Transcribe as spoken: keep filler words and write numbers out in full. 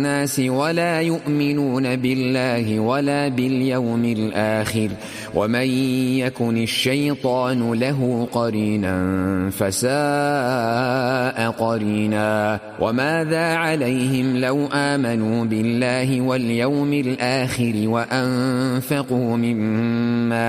الناس ولا يؤمنون بالله ولا باليوم الآخر ومن يكن الشيطان له قرينا فساء قرينا وماذا عليهم لو آمنوا بالله واليوم الآخر وأنفقوا مما